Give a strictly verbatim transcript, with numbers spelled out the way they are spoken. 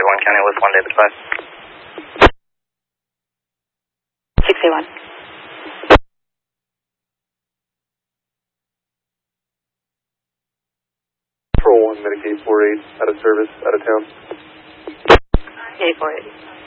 Warren County with one David five. sixty-one. Patrol one, Medicaid four eight, out of service, out of town. eight four eight.